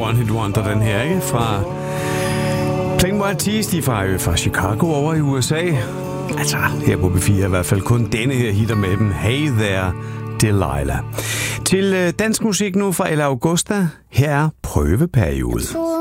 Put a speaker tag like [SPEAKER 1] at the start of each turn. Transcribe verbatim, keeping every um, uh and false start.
[SPEAKER 1] One Hit Wonder, den her, ikke? Fra Plain White T's, de fra, øh, fra Chicago over i U S A. Altså, her på B fire i hvert fald kun denne her hitter med dem. Hey There, Delilah. Til øh, dansk musik nu fra Ella Augusta. Her er Prøveperiode.